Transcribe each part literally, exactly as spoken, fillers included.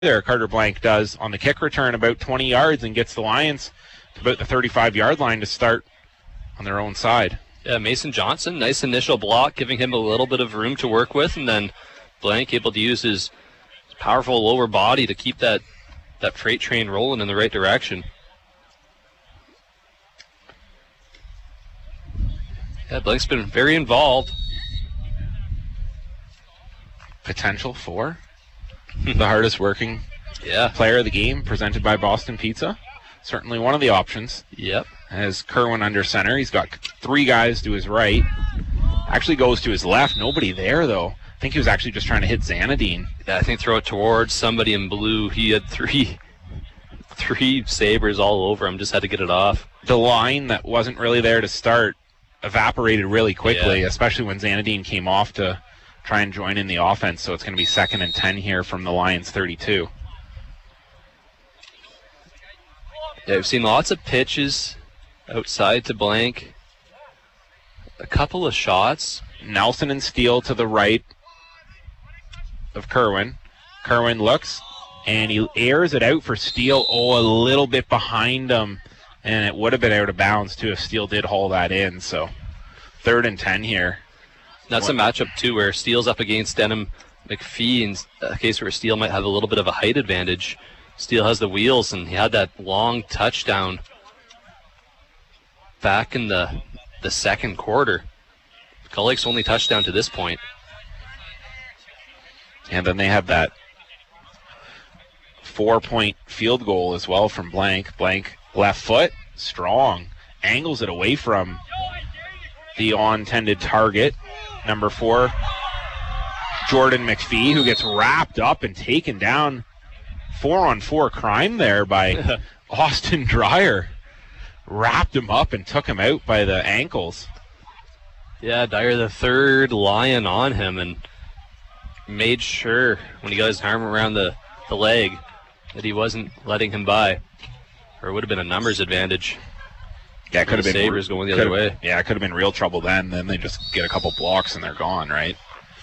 there. Carter Blank does on the kick return about twenty yards and gets the Lions to about the thirty-five-yard line to start on their own side. Yeah, Mason Johnson, nice initial block, giving him a little bit of room to work with, and then Blank able to use his powerful lower body to keep that, that freight train rolling in the right direction. Yeah, Blank's been very involved. Potential for the hardest working yeah. player of the game, presented by Boston Pizza. Certainly one of the options. Yep. As Kerwin under center. He's got three guys to his right. Actually goes to his left. Nobody there, though. I think he was actually just trying to hit Zanadine. Yeah, I think throw it towards somebody in blue. He had three three Sabres all over him. Just had to get it off. The line that wasn't really there to start evaporated really quickly, yeah. especially when Zanadine came off to try and join in the offense. So it's going to be second and ten here from the Lions thirty-two. Yeah, we've seen lots of pitches outside to Blank. A couple of shots. Nelson and Steele to the right of Kerwin. Kerwin looks, and he airs it out for Steele. Oh, a little bit behind him, and it would have been out of bounds, too, if Steele did haul that in. So third and ten here. That's a matchup, too, where Steele's up against Denham McPhee in a case where Steele might have a little bit of a height advantage. Steele has the wheels, and he had that long touchdown back in the the second quarter. Gull Lake's only touchdown to this point. And then they have that four-point field goal as well from Blank. Blank left foot, strong, angles it away from the intended target. Number four, Jordan McPhee, who gets wrapped up and taken down. Four-on-four crime there by Austin Dreyer. Wrapped him up and took him out by the ankles. Yeah, Dyer, the third Lion on him, and made sure when he got his arm around the, the leg that he wasn't letting him by, or it would have been a numbers advantage. Yeah, it could have been Sabres going the other way. Yeah, it could have been real trouble then. Then they just get a couple blocks and they're gone, right?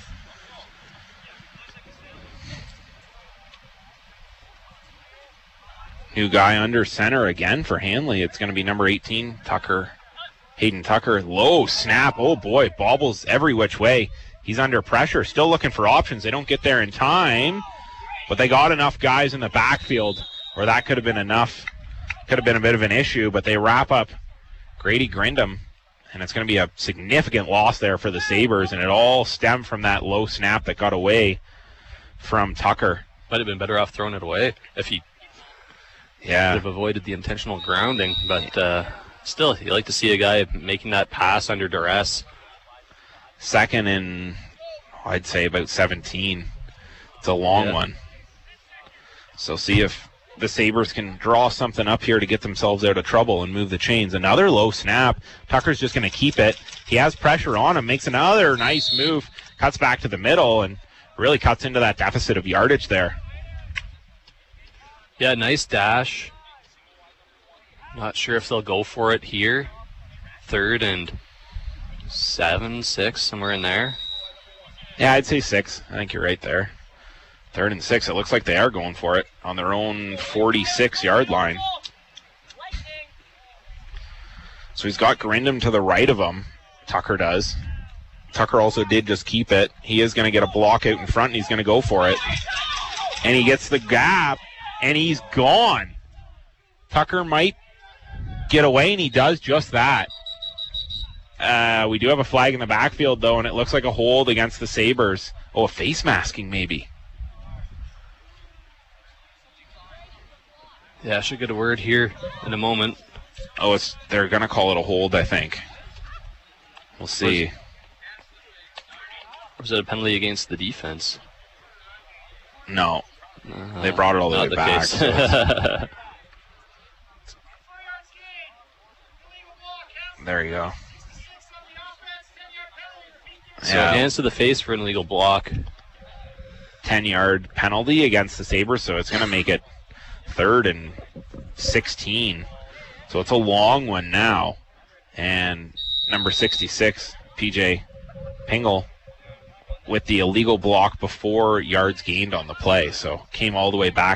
New guy under center again for Hanley. It's going to be number eighteen, Tucker. Hayden Tucker. Low snap. Oh, boy. Bobbles every which way. He's under pressure. Still looking for options. They don't get there in time. But they got enough guys in the backfield where that could have been enough. Could have been a bit of an issue. But they wrap up Grady Grindham. And it's going to be a significant loss there for the Sabres. And it all stemmed from that low snap that got away from Tucker. Might have been better off throwing it away if he Yeah. would have avoided the intentional grounding, but uh, still, you like to see a guy making that pass under duress. Second and, I'd say, about seventeen. It's a long yeah. one. So see if the Sabres can draw something up here to get themselves out of trouble and move the chains. Another low snap. Tucker's just going to keep it. He has pressure on him, makes another nice move, cuts back to the middle, and really cuts into that deficit of yardage there. Yeah, nice dash. Not sure if they'll go for it here. Third and seven, six, somewhere in there. Yeah, I'd say six. I think you're right there. Third and six. It looks like they are going for it on their own forty-six-yard line. So he's got Grindham to the right of him. Tucker does. Tucker also did just keep it. He is going to get a block out in front, and he's going to go for it. And he gets the gap. And he's gone. Tucker might get away, and he does just that. Uh, we do have a flag in the backfield, though, and it looks like a hold against the Sabres. Oh, a face masking, maybe. Yeah, I should get a word here in a moment. Oh, it's they're going to call it a hold, I think. We'll see. Or was it a penalty against the defense? No. Uh, They brought it all the way the back. Case. So there you go. So Yeah. hands to the face for an illegal block. ten-yard penalty against the Sabres, so it's going to make it third and sixteen. So it's a long one now. And number sixty-six, P J Pingle, with the illegal block before yards gained on the play. So came all the way back